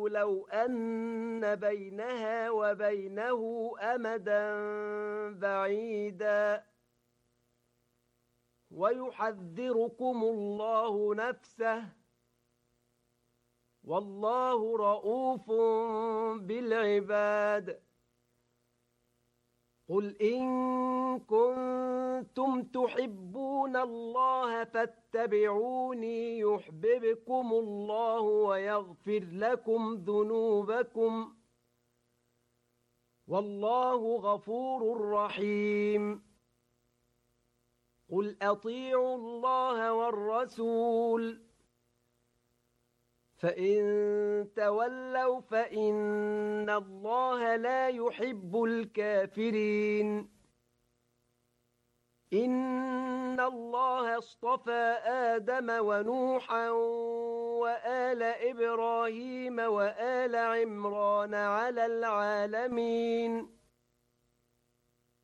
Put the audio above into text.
وَدُّوا لَوْ أَنَّ بَيْنَهَا وَبَيْنَهُ أَمَدًا بَعِيدًا وَيُحَذِّرُكُمُ اللَّهُ نَفْسَهُ وَاللَّهُ رَءُوفٌ بِالْعِبَادِ قُلْ إِن كُنتُمْ تُحِبُّونَ اللَّهَ فَاتَّبِعُونِي يُحْبِبْكُمُ اللَّهُ وَيَغْفِرْ لَكُمْ ذُنُوبَكُمْ وَاللَّهُ غَفُورٌ رَّحِيمٌ قُلْ أَطِيعُوا اللَّهَ وَالرَّسُولَ فَإِن تَوَلَّوْا فَإِنَّ اللَّهَ لَا يُحِبُّ الْكَافِرِينَ إِنَّ اللَّهَ اصْطَفَى آدَمَ وَنُوحًا وَآلَ إِبْرَاهِيمَ وَآلَ عِمْرَانَ عَلَى الْعَالَمِينَ